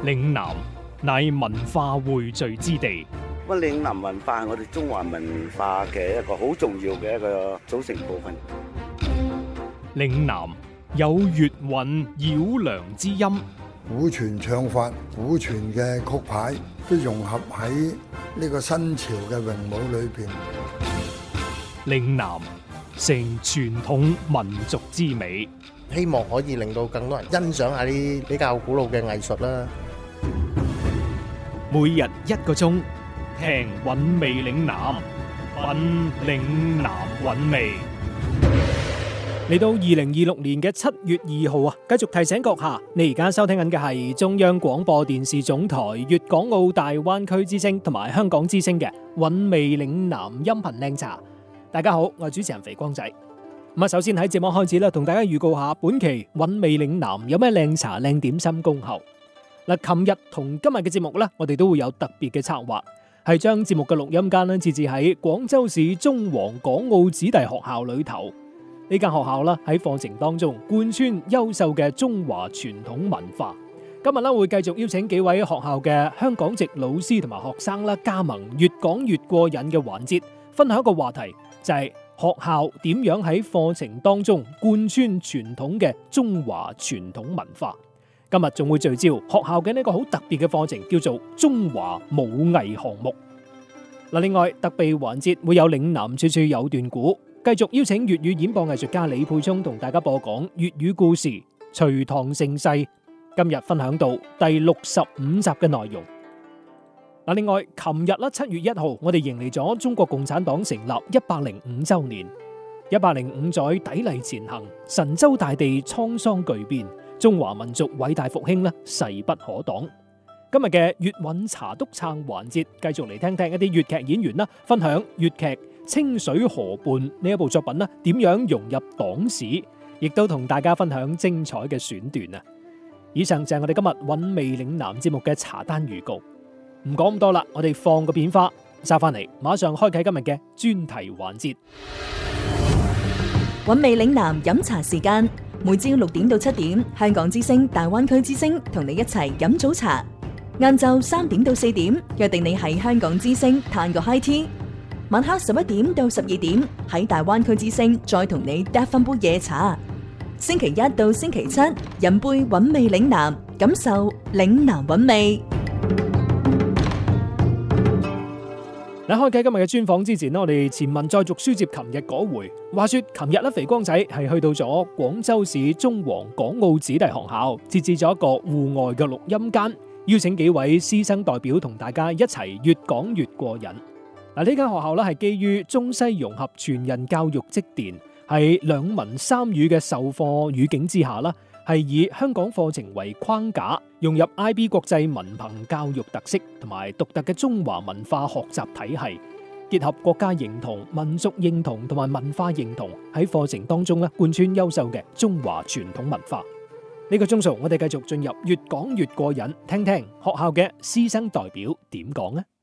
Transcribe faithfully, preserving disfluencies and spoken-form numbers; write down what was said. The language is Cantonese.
嶺南乃文化匯聚之地。 咁嶺南文化係我哋中華文化嘅一個好重要嘅一個組成部分。 嶺南有粵韻繞梁之音， 古傳唱法、古傳嘅曲牌都融合喺呢個新潮嘅詠舞裏邊。 嶺南成傳統民族之美， 希望可以令到更多人欣賞下啲比較古老嘅藝術啦。 每日一個鐘，聽韻味嶺南，品嶺南韻味。嚟到二零二六年嘅七月二號啊，繼續提醒閣下，你而家收聽緊嘅係中央廣播電視總台粵港澳大灣區之聲同埋香港之聲嘅韻味嶺南音頻靚茶。大家好，我係主持人肥光仔。咁啊，首先喺節目開始啦，同大家預告下本期韻味嶺南有咩靚茶靚點心恭候。嗱，琴日同今日嘅節目呢，我哋都會有特別嘅策劃，係將節目嘅錄音間呢設置喺廣州市中皇港澳子弟學校裏頭。呢間學校啦，喺課程當中貫穿優秀嘅中華傳統文化。今日咧會繼續邀請幾位學校嘅香港籍老師同埋學生啦，加盟越講越過癮嘅環節，分享一個話題，就係學校點樣喺課程當中貫穿傳統嘅中華傳統文化。今日仲會聚焦學校嘅呢個好特別嘅課程，叫做中華武藝項目。嗱，另外特備環節會有嶺南處處有段古。繼續邀請粵語演播藝術家李沛聰同大家播講粵語故事《隋唐盛世》，今日分享到第六十五集嘅內容。嗱，另外，琴日啦，七月一號，我哋迎嚟咗中國共產黨成立一百零五周年，一百零五載砥礪前行，神州大地滄桑巨變，中華民族偉大復興呢勢不可擋。今日嘅粵韻茶篤撐環節，繼續嚟聽聽一啲粵劇演員啦，分享粵劇清水河畔呢一部作品呢點樣融入黨史，亦都同大家分享精彩嘅選段啊！以上就係我哋今日韻味嶺南節目嘅茶單預告。唔講咁多啦，我哋放個片花，收翻嚟，馬上開啟今日嘅專題環節。 韻味嶺南飲茶時間，每朝六點到七點，香港之聲、大灣區之聲同你一齊飲早茶。晏晝三點到四點，約定你喺香港之聲嘆個 high tea。晚黑十一點到十二點，喺大灣區之聲再同你嗒翻杯夜茶。星期一到星期七，飲杯韻味嶺南，感受嶺南韻味。 喺開啟今日嘅專訪之前呢，我哋前文再續書接琴日嗰回。話說琴日咧，肥光仔係去到咗廣州市中皇港澳子弟學校，設置咗一個戶外嘅錄音間，邀請幾位師生代表同大家一齊越講越過癮。嗱，呢間學校咧係基於中西融合全人教育積澱，係兩文三語嘅授課語境之下啦，係以香港課程為框架，融入 I B 國際文憑教育特色同埋獨特嘅中華文化學習體系，結合國家認同、民族認同同埋文化認同，喺課程當中咧貫穿優秀嘅中華傳統文化。呢個鐘數，我哋繼續進入越講越過癮，聽聽學校嘅師生代表點講呢？